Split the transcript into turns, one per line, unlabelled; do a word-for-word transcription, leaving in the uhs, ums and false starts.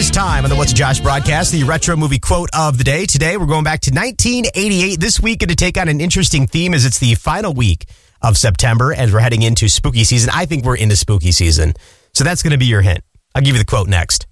It's time on the What's Josh broadcast, the retro movie quote of the day. Today, we're going back to nineteen eighty-eight. This week, going to take on an interesting theme as it's the final week of September as we're heading into spooky season. I think we're into spooky season. So that's going to be your hint. I'll give you the quote next.